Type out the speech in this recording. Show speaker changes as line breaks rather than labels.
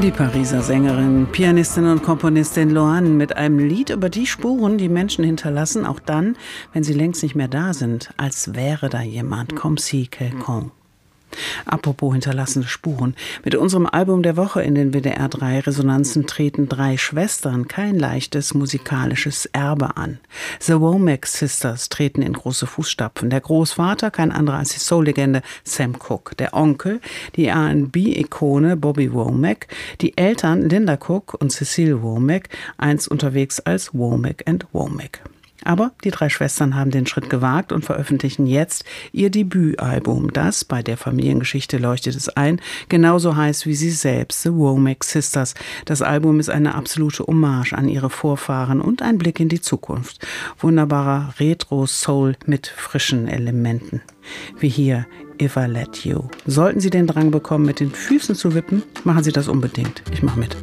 Die Pariser Sängerin, Pianistin und Komponistin Loane mit einem Lied über die Spuren, die Menschen hinterlassen, auch dann, wenn sie längst nicht mehr da sind, als wäre da jemand, comme si quelqu'un. Apropos hinterlassene Spuren. Mit unserem Album der Woche in den WDR 3 Resonanzen treten 3 Schwestern kein leichtes musikalisches Erbe an. The Womack Sisters treten in große Fußstapfen. Der Großvater, kein anderer als die Soul-Legende Sam Cooke. Der Onkel, die R&B-Ikone Bobby Womack. Die Eltern Linda Cooke und Cecile Womack, einst unterwegs als Womack & Womack. Aber die 3 Schwestern haben den Schritt gewagt und veröffentlichen jetzt ihr Debütalbum, das, bei der Familiengeschichte leuchtet es ein, genauso heißt wie sie selbst, The Womack Sisters. Das Album ist eine absolute Hommage an ihre Vorfahren und ein Blick in die Zukunft. Wunderbarer Retro-Soul mit frischen Elementen. Wie hier If I Let You. Sollten Sie den Drang bekommen, mit den Füßen zu wippen, machen Sie das unbedingt. Ich mache mit.